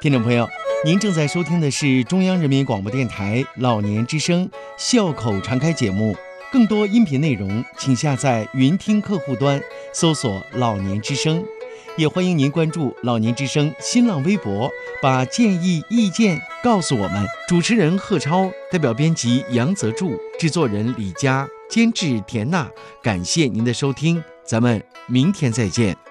听众朋友，您正在收听的是中央人民广播电台老年之声笑口常开节目。更多音频内容，请下载云听客户端，搜索“老年之声”。也欢迎您关注老年之声新浪微博，把建议意见告诉我们。主持人贺超，代表编辑杨泽柱，制作人李佳，监制田娜。感谢您的收听，咱们明天再见。